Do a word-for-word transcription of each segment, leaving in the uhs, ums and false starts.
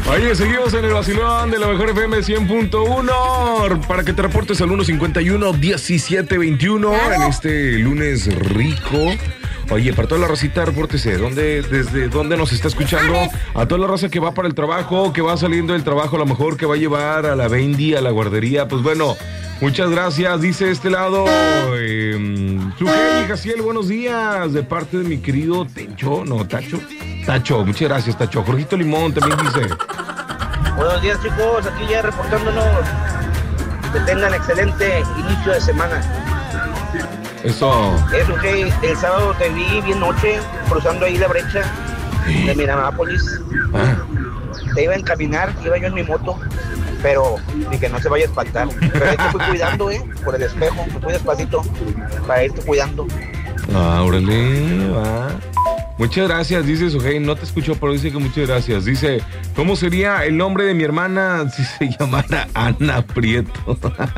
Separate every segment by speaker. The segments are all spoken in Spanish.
Speaker 1: Oye, seguimos en el vacilón de la mejor F M cien punto uno para que te reportes al uno cincuenta y uno diecisiete veintiuno en este lunes rico. Oye, para toda la racita, repórtese, ¿dónde, desde dónde nos está escuchando? A toda la raza que va para el trabajo, que va saliendo del trabajo, a lo mejor que va a llevar a la Bendy, a la guardería, pues bueno, muchas gracias, dice este lado, eh, Sujei y Jaciel, buenos días, de parte de mi querido Tencho, no, Tacho, Tacho, muchas gracias, Tacho. Jorgito Limón también dice.
Speaker 2: Buenos días, chicos, aquí ya reportándonos, que tengan excelente inicio de semana.
Speaker 1: Eso.
Speaker 2: Eso, que el sábado te vi bien noche, cruzando ahí la brecha de Miranápolis. Ah. Te iba a encaminar, iba yo en mi moto, pero ni que no se vaya a espantar. Pero ahí te fui cuidando, eh, por el espejo, me fui despacito para irte cuidando.
Speaker 1: Ah, órale, va. Muchas gracias, dice Sujei, no te escuchó, pero dice que muchas gracias. Dice, ¿cómo sería el nombre de mi hermana si se llamara Ana Prieto?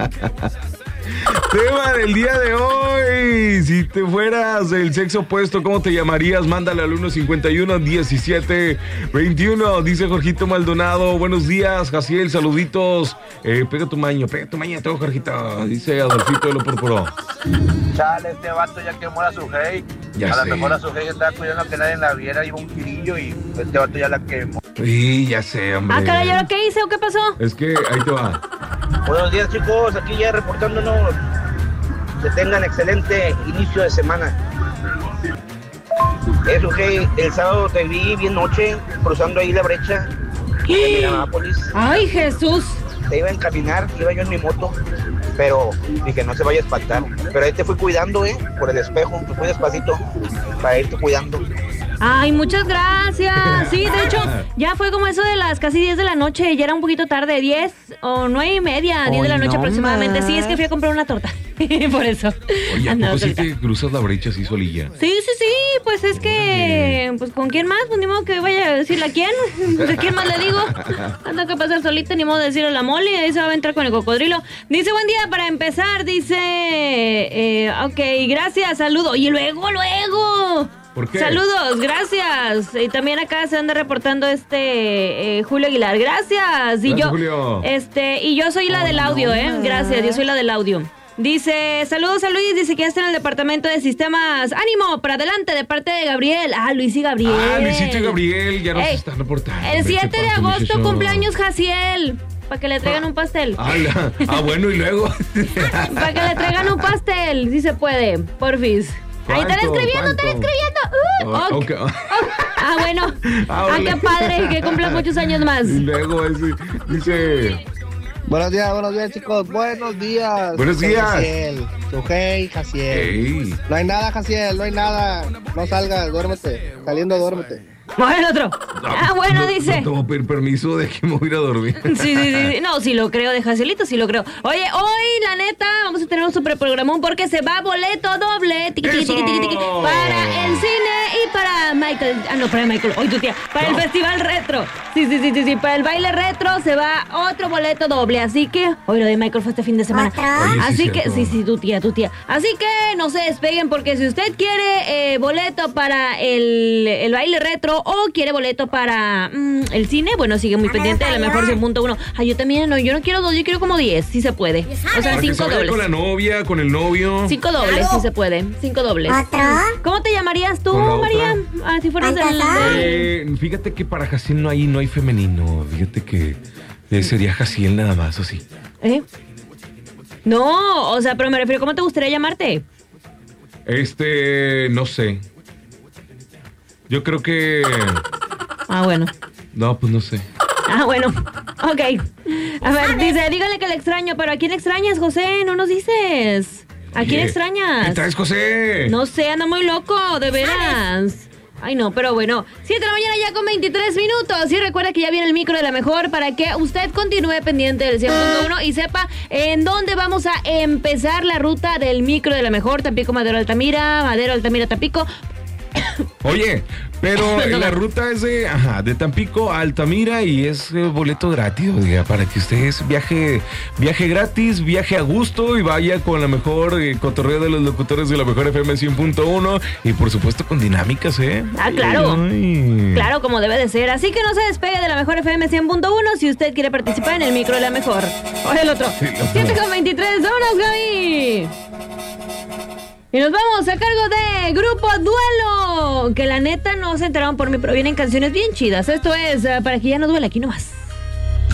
Speaker 1: Tema del día de hoy. Si te fueras del sexo opuesto, ¿cómo te llamarías? Mándale al uno cincuenta y uno diecisiete veintiuno. Dice Jorgito Maldonado. Buenos días, Jaciel, saluditos. Eh, pega tu maño, pega tu maño, tengo Jorgito. Dice Adolfito de lo Púrpuro.
Speaker 2: Chale, este vato ya quemó a Sujei.
Speaker 1: Ya
Speaker 2: a
Speaker 1: sé.
Speaker 2: lo mejor a Sujei estaba cuidando que nadie la viera, iba un tirillo y este vato ya la quemó.
Speaker 1: Sí, ya sé, hombre.
Speaker 3: Ah, caray, ¿ahora qué hice o qué pasó?
Speaker 1: Es que ahí te va.
Speaker 2: Buenos días, chicos, aquí ya reportándonos, que tengan excelente inicio de semana. Eso, que el sábado te vi bien noche, cruzando ahí la brecha de Miranápolis.
Speaker 3: ¡Ay, Jesús!
Speaker 2: Te iba a encaminar, iba yo en mi moto, pero ni que no se vaya a espantar. Pero ahí te fui cuidando, eh, por el espejo, me fui despacito para irte cuidando.
Speaker 3: Ay, muchas gracias. Sí, de hecho, ya fue como eso de las casi diez de la noche. Ya era un poquito tarde, diez o nueve y media, diez de la noche
Speaker 1: no
Speaker 3: aproximadamente.
Speaker 1: más.
Speaker 3: Sí, es que fui a comprar una torta. Por eso.
Speaker 1: Oye, ¿a
Speaker 3: Andaba
Speaker 1: poco sí
Speaker 3: solita.
Speaker 1: te cruzas la brecha así solilla?
Speaker 3: Sí, sí, sí, pues es que, pues ¿con quién más? Pues ni modo que vaya a decirle a quién, ¿a quién más le digo? Ando que pasar solita, ni modo de decirle a la Moli, ahí se va a entrar con el cocodrilo. Dice, buen día, para empezar, dice, eh, ok, gracias, saludo, y luego, luego...
Speaker 1: ¿Por qué?
Speaker 3: Saludos, gracias. Y también acá se anda reportando este eh, Julio Aguilar. Gracias. Y
Speaker 1: Gracias,
Speaker 3: yo,
Speaker 1: Julio.
Speaker 3: este, y yo soy la del audio, ¿eh? Gracias, yo soy la del audio. Dice, saludos a Luis, dice que ya está en el departamento de sistemas. ¡Ánimo! Para adelante, de parte de Gabriel. Ah, Luis y Gabriel.
Speaker 1: Ah, Luisito y Gabriel ya nos
Speaker 3: Ey,
Speaker 1: están reportando.
Speaker 3: El
Speaker 1: Hombre,
Speaker 3: siete
Speaker 1: ¿qué
Speaker 3: de
Speaker 1: pasa,
Speaker 3: agosto
Speaker 1: muchacho?
Speaker 3: cumpleaños Jaciel. Para que le traigan un pastel.
Speaker 1: Ah, la- ah, bueno, y luego.
Speaker 3: Para que le traigan un pastel, si se puede, porfis. Ahí están
Speaker 1: ¿Cuánto?
Speaker 3: escribiendo, están
Speaker 1: ¿Cuánto?
Speaker 3: escribiendo. Uh,
Speaker 1: Oh,
Speaker 3: ok.
Speaker 1: ok.
Speaker 3: Ah, bueno.
Speaker 1: Ah,
Speaker 3: Ah,
Speaker 1: vale.
Speaker 3: qué padre, que cumpla muchos años más.
Speaker 1: Y luego ese, dice.
Speaker 2: Buenos días, buenos días, chicos, buenos días.
Speaker 1: Buenos
Speaker 2: Soy
Speaker 1: días.
Speaker 2: Jaciel, Sujei, Jaciel.
Speaker 1: Ey.
Speaker 2: No hay nada, Jaciel, no hay nada. No salgas, duérmete. Saliendo, duérmete.
Speaker 3: Bueno, otro. Ah, bueno,
Speaker 1: no,
Speaker 3: dice.
Speaker 1: No te voy a pedir permiso de que me voy a ir a dormir.
Speaker 3: Sí, sí, sí. No, sí lo creo, de Jacielito, sí lo creo. Oye, hoy, la neta, vamos a tener un super programón porque se va boleto doble. Tiqui, tiqui, tiqui, tiqui, tiqui, para el cine y para Michael. Ah, no, para Michael. Hoy tu tía. Para el
Speaker 1: No.
Speaker 3: festival retro. Sí, sí, sí, sí, sí. Para el baile retro se va otro boleto doble. Así que, hoy lo de Michael fue este fin de semana.
Speaker 1: Oye, sí,
Speaker 3: Así que,
Speaker 1: cierto.
Speaker 3: sí, sí, tu tía, tu tía. Así que no se despeguen porque si usted quiere eh, boleto para el, el baile retro o quiere boleto para mm, el cine, bueno, sigue muy pendiente de la mejor cien punto uno. Ah, yo también, no, yo no quiero dos, yo quiero como diez, si se puede. O sea,
Speaker 1: Para que se
Speaker 3: cinco
Speaker 1: vaya con la
Speaker 3: dobles.
Speaker 1: novia, con el novio.
Speaker 3: Cinco dobles, si se puede. Cinco dobles. ¿Cómo te llamarías tú,
Speaker 1: ¿Con la
Speaker 3: María?
Speaker 1: otra?
Speaker 3: Ah, si fueras del... del-
Speaker 1: Eh, fíjate que para Jaciel no hay, no hay femenino. Fíjate que eh, sería Jaciel nada más, o sí.
Speaker 3: ¿Eh? No, o sea, pero me refiero, ¿cómo te gustaría llamarte?
Speaker 1: Este, no sé. Yo creo que.
Speaker 3: Ah, bueno.
Speaker 1: No, pues no sé.
Speaker 3: Ah, bueno. Ok. A ver, dice, dígale que le extraño, pero ¿a quién extrañas, José? No nos dices. ¿A quién
Speaker 1: Oye,
Speaker 3: extrañas?
Speaker 1: ¿Qué traes, José?
Speaker 3: No sé, anda muy loco, de veras. Ay, no, pero bueno. siete de la mañana ya con veintitrés minutos. Y recuerda que ya viene el micro de la mejor para que usted continúe pendiente del cien punto uno y sepa en dónde vamos a empezar la ruta del micro de la mejor. Tampico, Madero, Altamira, Madero, Altamira, Tampico.
Speaker 1: Oye, Pero la ruta es de, ajá, de Tampico a Altamira y es eh, boleto gratis, oiga, para que ustedes viaje, viaje gratis, viaje a gusto y vaya con la mejor eh, cotorreo de los locutores de la mejor F M cien punto uno y por supuesto con dinámicas, ¿eh?
Speaker 3: Ah, claro.
Speaker 1: Ay.
Speaker 3: Claro, como debe de ser. Así que no se despegue de la mejor F M cien punto uno si usted quiere participar en el micro de la mejor. O el otro.
Speaker 1: Sí,
Speaker 3: siete con veintitrés, vámonos, Gaby. Y nos vamos a cargo de Grupo Duelo, que la neta no se enteraron por mí, pero vienen canciones bien chidas. Esto es uh, para que ya no duela, aquí nomás.